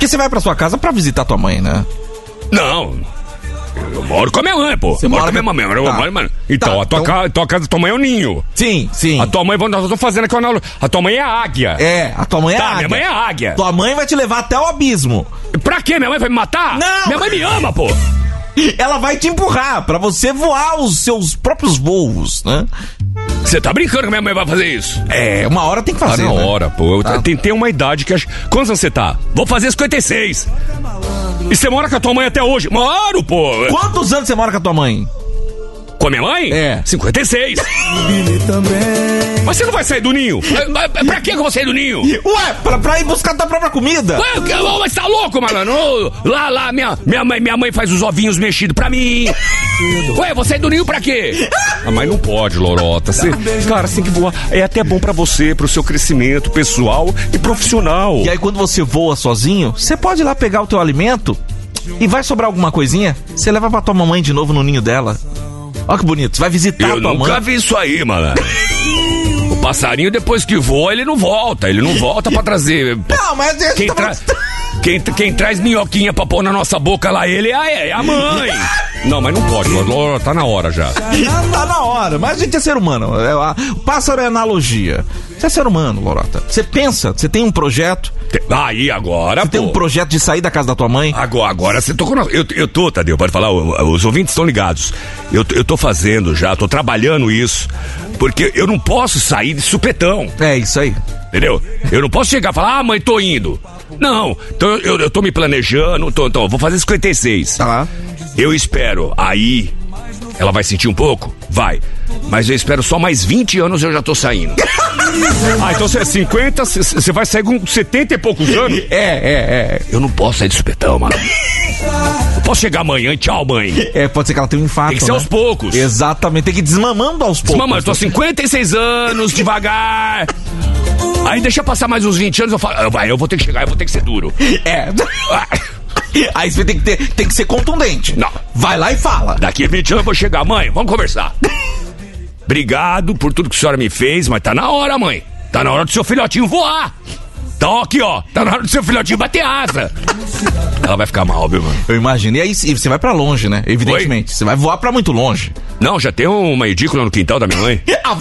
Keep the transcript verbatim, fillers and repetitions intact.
Porque você vai pra sua casa pra visitar tua mãe, né? Não. Eu moro com a minha mãe, pô. Você moro mora com a minha mãe. Tá. Mãe, mano. Então, Tá, a tua, então- Ca... tua casa, a tua mãe é o ninho. Sim, sim. A tua mãe, nós estamos fazendo aqui uma analogia. A tua mãe é a águia. É, a tua mãe é Tá, a águia. minha mãe é a águia. Tua mãe vai te levar até o abismo. Pra quê? Minha mãe vai me matar? Não. Minha mãe me ama, pô. Ela vai te empurrar pra você voar os seus próprios voos, né? Você tá brincando que minha mãe vai fazer isso? É, uma hora tem que Tá fazer, na né? hora, pô. Eu Tá. tentei uma idade que... Acho... Quantos anos você tá? Vou fazer cinquenta e seis. E você mora com a tua mãe até hoje? Moro, pô. Quantos anos você mora com a tua mãe? Com a minha mãe? É. cinquenta e seis. Mas você não vai sair do ninho? Pra, pra que eu vou sair do ninho? Ué, pra, pra ir buscar tua própria comida. Ué, que- ô, mas tá louco, malandro? Lá, lá, minha, minha, mãe, minha mãe faz os ovinhos mexidos pra mim. Ué, você é do ninho pra quê? Ah, mas não pode, Lorota. Você, cara, você tem que voar. É até bom pra você, pro seu crescimento pessoal e profissional. E aí quando você voa sozinho, você pode ir lá pegar o teu alimento e vai sobrar alguma coisinha, você leva pra tua mamãe de novo no ninho dela. Olha que bonito, você vai visitar Eu a tua nunca mãe. vi isso aí, malandro. O passarinho, depois que voa, ele não volta. Ele não volta pra trazer... Não, mas... Quem, tra... quem, quem traz minhoquinha pra pôr na nossa boca lá, ele é a, é a mãe. Não, mas não pode, Lorota, tá na hora já. Tá na hora, mas a gente é ser humano. É, a- O pássaro é analogia. Você é ser humano, Lorota. Você pensa, você tem um projeto, Aí, agora, você tem pô. um projeto de sair da casa da tua mãe. Agora, agora você tocou na... eu, eu tô, Tadeu, pode falar, o- os ouvintes estão ligados. Eu, eu tô fazendo já, tô trabalhando isso. Porque eu não posso sair de supetão, É isso aí. entendeu? Eu não posso chegar e falar, ah, mãe, tô indo. Não, então eu, eu tô me planejando, tô, então, eu vou fazer cinquenta e seis. Tá lá. Eu espero, aí, ela vai sentir um pouco? Vai. Mas eu espero só mais vinte anos e eu já tô saindo. Ah, então você é cinquenta, você vai sair com setenta e poucos anos? É, é, é. Eu não posso sair de supetão, mano. Eu posso chegar amanhã e tchau, mãe. É, pode ser que ela tenha um infarto. Tem que ser né? aos poucos. Exatamente, tem que ir desmamando aos poucos. Mamãe, eu tô cinquenta e seis anos, devagar. Aí deixa passar mais uns vinte anos, eu falo, ah, vai, eu vou ter que chegar, eu vou ter que ser duro. É. Aí você tem que, ter, tem que ser contundente. Não. Vai lá e fala. Daqui a vinte anos eu vou chegar, mãe, vamos conversar. Obrigado por tudo que a senhora me fez, mas tá na hora, mãe. Tá na hora do seu filhotinho voar. Então aqui, ó, tá na hora do seu filhotinho bater asa. Ela vai ficar mal, viu, mano? Eu imagino. E aí e você vai pra longe, né? Evidentemente. Você vai voar pra muito longe. Não, já tem uma edícula no quintal da minha mãe. Ah,